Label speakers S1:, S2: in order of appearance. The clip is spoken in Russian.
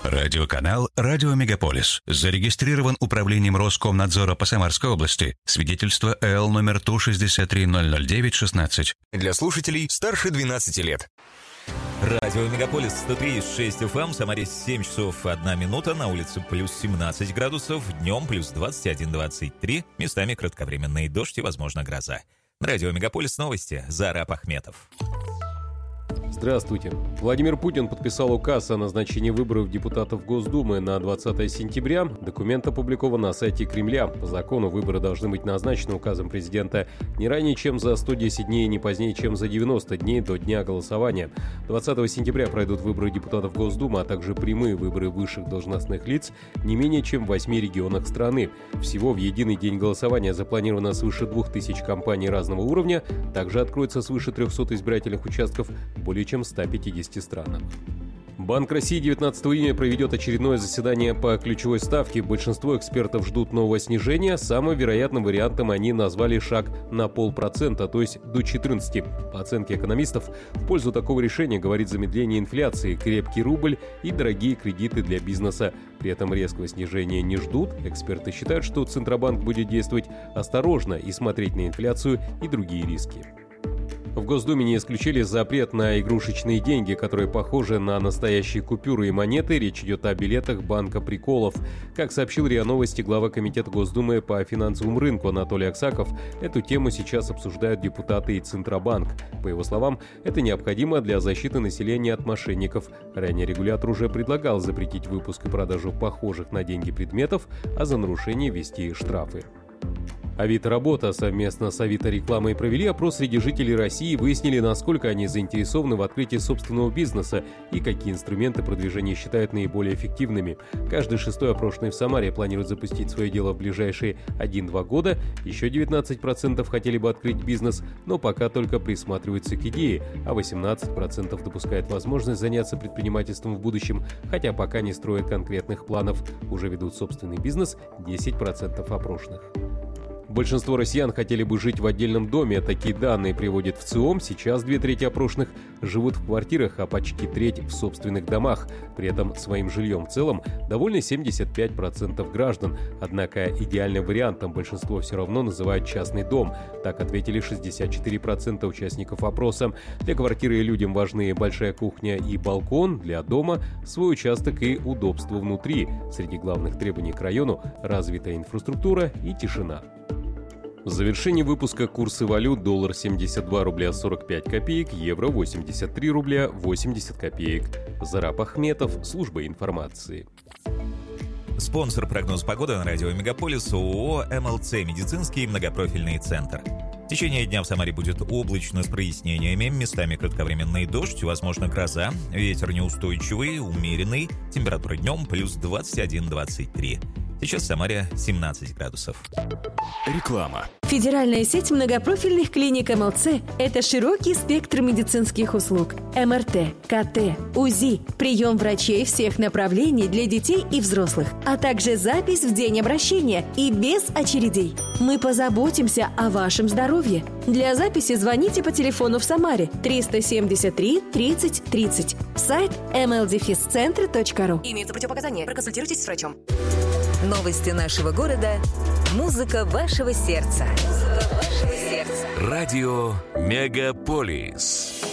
S1: Радиоканал «Радио Мегаполис» зарегистрирован Управлением Роскомнадзора по Самарской области. Свидетельство ЭЛ номер 163-009-16.
S2: Для слушателей старше 12 лет.
S3: Радио Мегаполис 103,6 FM, в Самаре 7 часов 1 минута, на улице плюс 17 градусов, днем плюс 21-23, местами кратковременный дождь и, возможно, гроза. Радио Мегаполис новости, Зараб Ахметов.
S4: Здравствуйте. Владимир Путин подписал указ о назначении выборов депутатов Госдумы на 20 сентября. Документ опубликован на сайте Кремля. По закону выборы должны быть назначены указом президента не ранее, чем за 110 дней и не позднее, чем за 90 дней до дня голосования. 20 сентября пройдут выборы депутатов Госдумы, а также прямые выборы высших должностных лиц не менее чем в 8 регионах страны. Всего в единый день голосования запланировано свыше 2000 кампаний разного уровня. Также откроется свыше 300 избирательных участков более чем в 150 странах. Банк России 19 июня проведет очередное заседание по ключевой ставке. Большинство экспертов ждут нового снижения. Самым вероятным вариантом они назвали шаг на 0,5%, то есть до 14%. По оценке экономистов, в пользу такого решения говорит замедление инфляции, крепкий рубль и дорогие кредиты для бизнеса. При этом резкого снижения не ждут. Эксперты считают, что Центробанк будет действовать осторожно и смотреть на инфляцию и другие риски. В Госдуме не исключили запрет на игрушечные деньги, которые похожи на настоящие купюры и монеты. Речь идет о билетах Банка Приколов. Как сообщил РИА Новости глава Комитета Госдумы по финансовому рынку Анатолий Аксаков, эту тему сейчас обсуждают депутаты и Центробанк. По его словам, это необходимо для защиты населения от мошенников. Ранее регулятор уже предлагал запретить выпуск и продажу похожих на деньги предметов, а за нарушение ввести штрафы. Авито Работа совместно с Авито Рекламой провели опрос среди жителей России и выяснили, насколько они заинтересованы в открытии собственного бизнеса и какие инструменты продвижения считают наиболее эффективными. Каждый шестой опрошенный в Самаре планирует запустить свое дело в ближайшие 1-2 года. Еще 19% хотели бы открыть бизнес, но пока только присматриваются к идее, а 18% допускают возможность заняться предпринимательством в будущем, хотя пока не строят конкретных планов. Уже ведут собственный бизнес 10% опрошенных. Большинство россиян хотели бы жить в отдельном доме. Такие данные приводит в ЦИОМ. Сейчас 2/3 опрошенных живут в квартирах, а почти треть в собственных домах. При этом своим жильем в целом довольны 75% граждан. Однако идеальным вариантом большинство все равно называют частный дом. Так ответили 64% участников опроса. Для квартиры людям важны большая кухня и балкон, для дома свой участок и удобство внутри. Среди главных требований к району – развитая инфраструктура и тишина. В завершении выпуска курсы валют: доллар 72 рубля 45 копеек, евро 83 рубля 80 копеек. Зараб Ахметов, служба информации.
S3: Спонсор прогноза погоды на радио Мегаполис — ООО «МЛЦ Медицинский многопрофильный центр». В течение дня в Самаре будет облачно с прояснениями, местами кратковременный дождь, возможно гроза, ветер неустойчивый, умеренный, температура днем плюс 21-23. Сейчас в Самаре 17 градусов.
S2: Реклама.
S5: Федеральная сеть многопрофильных клиник МЛЦ – это широкий спектр медицинских услуг. МРТ, КТ, УЗИ, прием врачей всех направлений для детей и взрослых, а также запись в день обращения и без очередей. Мы позаботимся о вашем здоровье. Для записи звоните по телефону в Самаре 373 30 30. Сайт mldefiscentr.ru.
S6: Имеются противопоказания. Проконсультируйтесь с врачом.
S7: Новости нашего города. Музыка вашего сердца.
S2: Радио Мегаполис.